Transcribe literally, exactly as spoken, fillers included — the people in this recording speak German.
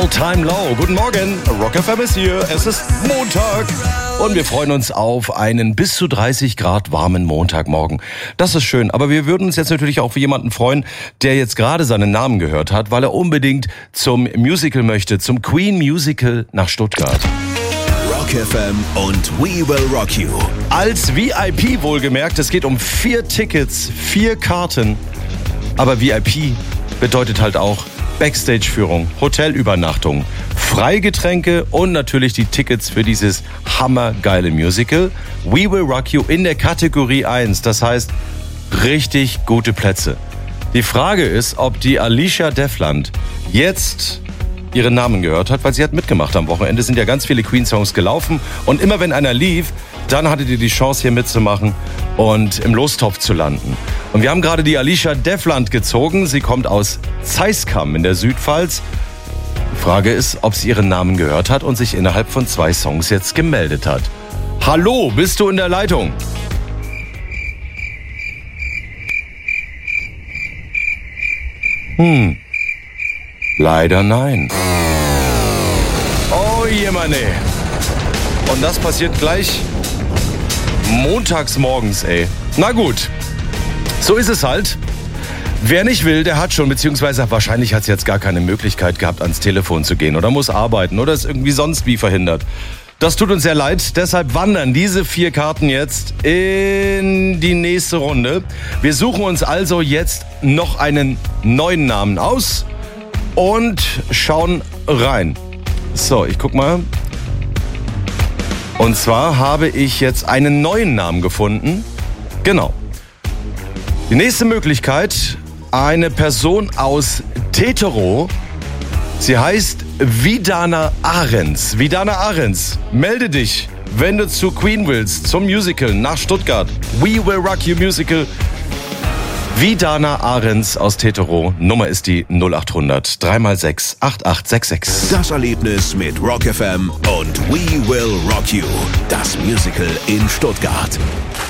All Time Low. Guten Morgen, Rock F M ist hier. Es ist Montag und wir freuen uns auf einen bis zu dreißig Grad warmen Montagmorgen. Das ist schön, aber wir würden uns jetzt natürlich auch für jemanden freuen, der jetzt gerade seinen Namen gehört hat, weil er unbedingt zum Musical möchte, zum Queen Musical nach Stuttgart. Rock F M und We Will Rock You. Als V I P wohlgemerkt, es geht um vier Tickets, vier Karten. Aber V I P bedeutet halt auch Backstage-Führung, Hotelübernachtung, Freigetränke und natürlich die Tickets für dieses hammergeile Musical. We Will Rock You in der Kategorie eins, das heißt richtig gute Plätze. Die Frage ist, ob die Alicia Devland jetzt ihren Namen gehört hat, weil sie hat mitgemacht am Wochenende. Sind ja ganz viele Queen-Songs gelaufen und immer wenn einer lief, dann hattet ihr die Chance hier mitzumachen und im Lostopf zu landen. Und wir haben gerade die Alicia Devland gezogen. Sie kommt aus Zeiskamp in der Südpfalz. Die Frage ist, ob sie ihren Namen gehört hat und sich innerhalb von zwei Songs jetzt gemeldet hat. Hallo, bist du in der Leitung? Hm, leider nein. Oh jemane. Und das passiert gleich montags morgens, ey. Na gut, so ist es halt. Wer nicht will, der hat schon, beziehungsweise wahrscheinlich hat es jetzt gar keine Möglichkeit gehabt, ans Telefon zu gehen oder muss arbeiten oder ist irgendwie sonst wie verhindert. Das tut uns sehr leid, deshalb wandern diese vier Karten jetzt in die nächste Runde. Wir suchen uns also jetzt noch einen neuen Namen aus und schauen rein. So, ich guck mal. Und zwar habe ich jetzt einen neuen Namen gefunden. Genau. Die nächste Möglichkeit, eine Person aus Teterow. Sie heißt Vidana Ahrens. Vidana Ahrens, melde dich, wenn du zu Queen willst, zum Musical nach Stuttgart. We Will Rock You Musical. Vidana Ahrens aus Teterow. Nummer ist die null acht hundert drei mal sechs acht acht sechs sechs. Das Erlebnis mit Rock F M und We Will Rock You. Das Musical in Stuttgart.